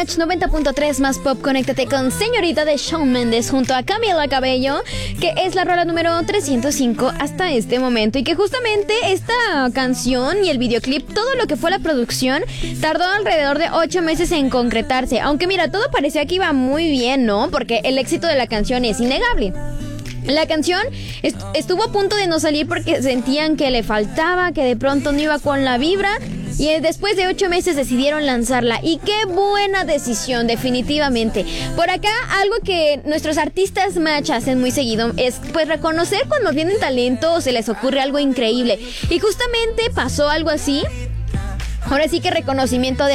Match 90.3 más pop. Conéctate con Señorita de Shawn Mendes junto a Camila Cabello, que es la rola número 305 hasta este momento, y que justamente esta canción y el videoclip, todo lo que fue la producción, tardó alrededor de 8 meses en concretarse. Aunque mira, todo parecía que iba muy bien, ¿no? Porque el éxito de la canción es innegable. La canción estuvo a punto de no salir porque sentían que le faltaba, que de pronto no iba con la vibra. Y después de 8 meses decidieron lanzarla. Y qué buena decisión, definitivamente. Por acá, algo que nuestros artistas Match hacen muy seguido es pues reconocer cuando tienen talento o se les ocurre algo increíble. Y justamente pasó algo así. Ahora sí que reconocimiento de